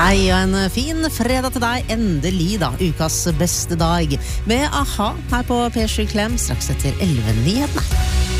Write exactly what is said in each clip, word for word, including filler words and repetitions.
Hei og en fin fredag til deg, endelig da, ukas beste dag, med A-ha her på P sju Klem straks etter elleve-nyhetene.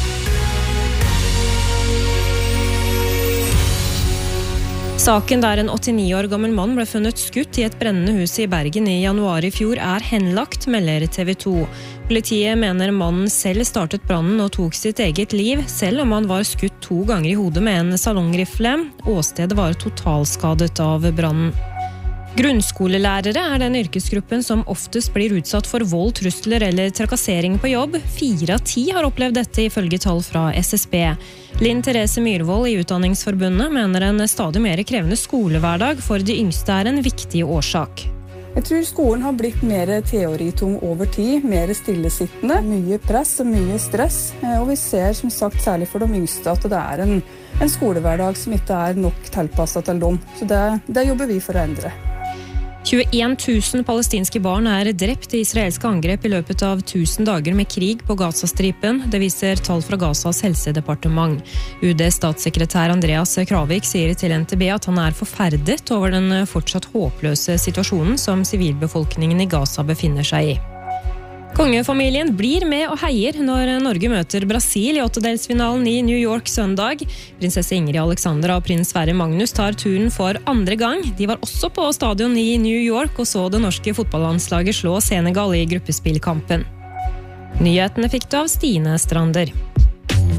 Saken der en åttini år gammel mann ble funnet skutt i et brennende hus i Bergen i januar i fjor er henlagt, melder T V to. Politiet mener mannen selv startet brannen og tok sitt eget liv, selv om han var skutt to ganger i hodet med en salongrifle. Åstedet var totalskadet av brannen. Grunnskolelærere er den yrkesgruppen som oftest blir utsatt for vold, trusler eller trakassering på jobb. Fire av ti har opplevd dette ifølge tall fra S S B. Linn Therese Myrvold i Utdanningsforbundet mener en stadig mer krevende skolehverdag for de yngste er en viktig årsak. Jeg tror skolen har blitt mer teoritung over tid, mer stillesittende, mye press og mye stress. Og vi ser som sagt særlig for de yngste at det er en, en skolehverdag som ikke er nok tilpasset til dem. Så det, det jobber vi for å endre. tjueen tusen palestinske barn er drept i israelske angrep i løpet av tusen dager med krig på Gazastripen. Det viser tall fra Gazas helsedepartement. U D-statssekretær Andreas Kravik sier til N T B at han er forferdet over den fortsatt håpløse situasjonen som sivilbefolkningen i Gaza befinner seg i. Kongefamilien blir med og heier når Norge møter Brasil i åttedelsfinalen i New York søndag. Prinsesse Ingrid Alexandra og prins Sverre Magnus tar turen for andre gang. De var også på stadion i New York og så det norske fotballandslaget slå Senegal i gruppespillkampen. Nyhetene fikk du av Stine Strander.